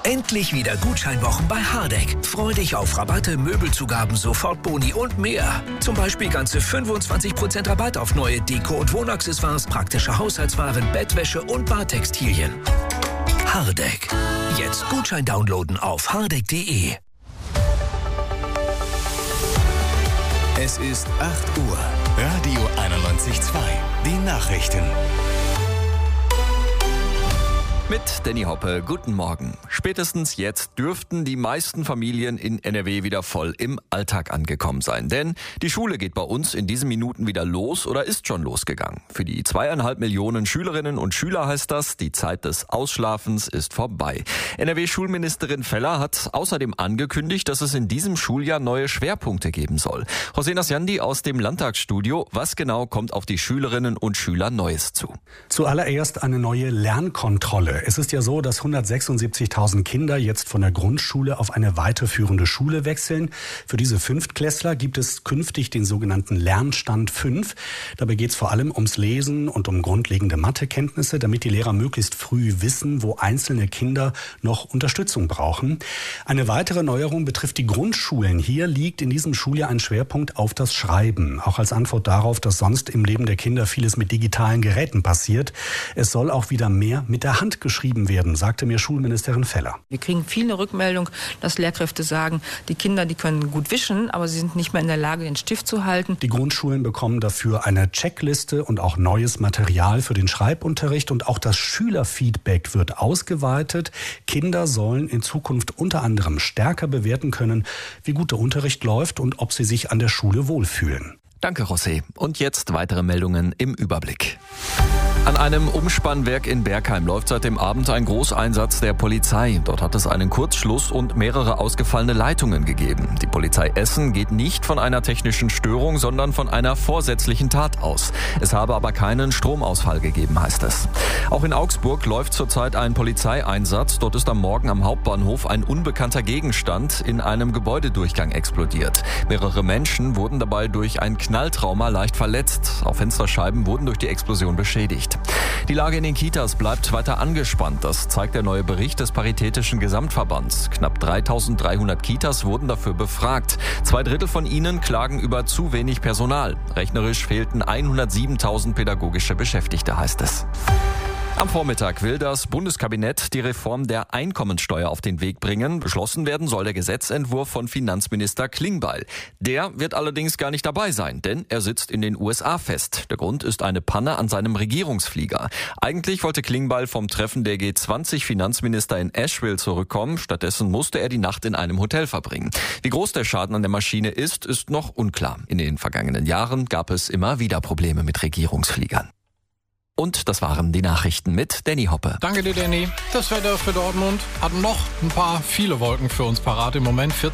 Endlich wieder Gutscheinwochen bei Hardegg. Freu dich auf Rabatte, Möbelzugaben, Sofortboni und mehr. Zum Beispiel ganze 25% Rabatt auf neue Deko- und Wohnaccessoires, praktische Haushaltswaren, Bettwäsche und Badtextilien. Hardegg. Jetzt Gutschein downloaden auf hardegg.de. Es ist 8 Uhr. Radio 91.2. Die Nachrichten. Mit Danny Hoppe, guten Morgen. Spätestens jetzt dürften die meisten Familien in NRW wieder voll im Alltag angekommen sein. Denn die Schule geht bei uns in diesen Minuten wieder los oder ist schon losgegangen. Für die 2,5 Millionen Schülerinnen und Schüler heißt das, die Zeit des Ausschlafens ist vorbei. NRW-Schulministerin Feller hat außerdem angekündigt, dass es in diesem Schuljahr neue Schwerpunkte geben soll. José Nasjandi aus dem Landtagsstudio. Was genau kommt auf die Schülerinnen und Schüler Neues zu? Zuallererst eine neue Lernkontrolle. Es ist ja so, dass 176.000 Kinder jetzt von der Grundschule auf eine weiterführende Schule wechseln. Für diese Fünftklässler gibt es künftig den sogenannten Lernstand 5. Dabei geht es vor allem ums Lesen und um grundlegende Mathekenntnisse, damit die Lehrer möglichst früh wissen, wo einzelne Kinder noch Unterstützung brauchen. Eine weitere Neuerung betrifft die Grundschulen. Hier liegt in diesem Schuljahr ein Schwerpunkt auf das Schreiben. Auch als Antwort darauf, dass sonst im Leben der Kinder vieles mit digitalen Geräten passiert. Es soll auch wieder mehr mit der Hand geschrieben werden, sagte mir Schulministerin Feller. Wir kriegen viel eine Rückmeldung, dass Lehrkräfte sagen, die Kinder, die können gut wischen, aber sie sind nicht mehr in der Lage, den Stift zu halten. Die Grundschulen bekommen dafür eine Checkliste und auch neues Material für den Schreibunterricht. Und auch das Schülerfeedback wird ausgeweitet. Kinder sollen in Zukunft unter anderem stärker bewerten können, wie gut der Unterricht läuft und ob sie sich an der Schule wohlfühlen. Danke, José. Und jetzt weitere Meldungen im Überblick. An einem Umspannwerk in Bergheim läuft seit dem Abend ein Großeinsatz der Polizei. Dort hat es einen Kurzschluss und mehrere ausgefallene Leitungen gegeben. Die Polizei Essen geht nicht von einer technischen Störung, sondern von einer vorsätzlichen Tat aus. Es habe aber keinen Stromausfall gegeben, heißt es. Auch in Augsburg läuft zurzeit ein Polizeieinsatz. Dort ist am Morgen am Hauptbahnhof ein unbekannter Gegenstand in einem Gebäudedurchgang explodiert. Mehrere Menschen wurden dabei durch ein Knalltrauma leicht verletzt. Auch Fensterscheiben wurden durch die Explosion beschädigt. Die Lage in den Kitas bleibt weiter angespannt. Das zeigt der neue Bericht des Paritätischen Gesamtverbands. Knapp 3.300 Kitas wurden dafür befragt. 2/3 von ihnen klagen über zu wenig Personal. Rechnerisch fehlten 107.000 pädagogische Beschäftigte, heißt es. Am Vormittag will das Bundeskabinett die Reform der Einkommensteuer auf den Weg bringen. Beschlossen werden soll der Gesetzentwurf von Finanzminister Klingbeil. Der wird allerdings gar nicht dabei sein, denn er sitzt in den USA fest. Der Grund ist eine Panne an seinem Regierungsflieger. Eigentlich wollte Klingbeil vom Treffen der G20-Finanzminister in Asheville zurückkommen. Stattdessen musste er die Nacht in einem Hotel verbringen. Wie groß der Schaden an der Maschine ist noch unklar. In den vergangenen Jahren gab es immer wieder Probleme mit Regierungsfliegern. Und das waren die Nachrichten mit Danny Hoppe. Danke dir, Danny. Das Wetter für Dortmund hat noch viele Wolken für uns parat im Moment.